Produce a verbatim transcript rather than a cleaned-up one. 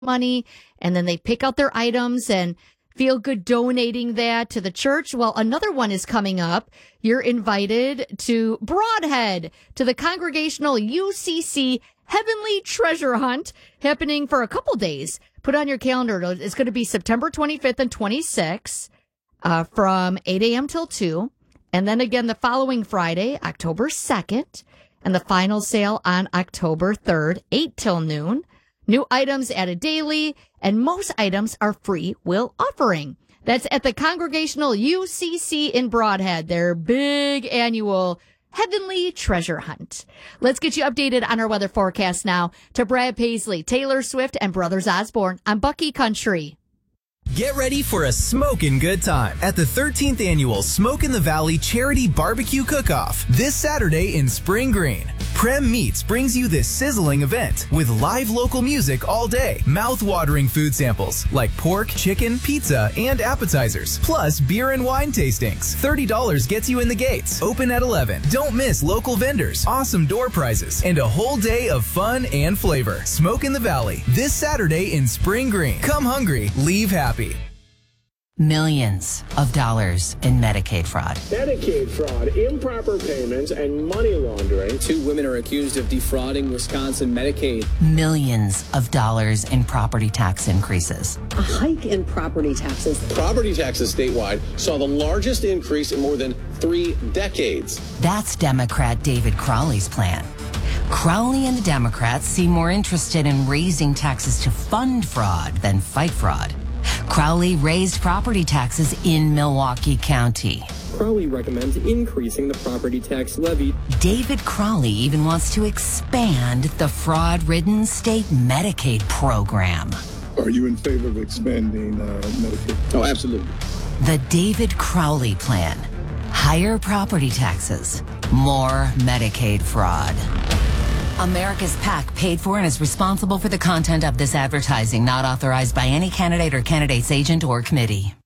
money, and then they pick out their items and feel good donating that to the church. Well, another one is coming up. You're invited to Broadhead, to the Congregational U C C Heavenly Treasure Hunt, happening for a couple days. Put on your calendar. It's going to be September twenty-fifth and twenty-sixth uh, from eight a.m. till two. And then again the following Friday, October second. And the final sale on October third, eight till noon. New items added daily, and most items are free will offering. That's at the Congregational U C C in Broadhead, their big annual Heavenly Treasure Hunt. Let's get you updated on our weather forecast now to Brad Paisley, Taylor Swift, and Brothers Osborne on Bucky Country. Get ready for a smokin' good time at the thirteenth Annual Smoke in the Valley Charity Barbecue Cook-Off this Saturday in Spring Green. Prem Meats brings you this sizzling event with live local music all day, mouth-watering food samples like pork, chicken, pizza, and appetizers, plus beer and wine tastings. thirty dollars gets you in the gates. Open at eleven. Don't miss local vendors, awesome door prizes, and a whole day of fun and flavor. Smoke in the Valley this Saturday in Spring Green. Come hungry, leave happy. Millions of dollars in Medicaid fraud. Medicaid fraud, improper payments, and money laundering. Two women are accused of defrauding Wisconsin Medicaid. Millions of dollars in property tax increases. A hike in property taxes. Property taxes statewide saw the largest increase in more than three decades. That's Democrat David Crowley's plan. Crowley and the Democrats seem more interested in raising taxes to fund fraud than fight fraud. Crowley raised property taxes in Milwaukee County. Crowley recommends increasing the property tax levy. David Crowley even wants to expand the fraud-ridden state Medicaid program. Are you in favor of expanding uh, Medicaid? Oh, absolutely. The David Crowley plan. Higher property taxes, more Medicaid fraud. America's PAC paid for and is responsible for the content of this advertising, not authorized by any candidate or candidate's agent or committee.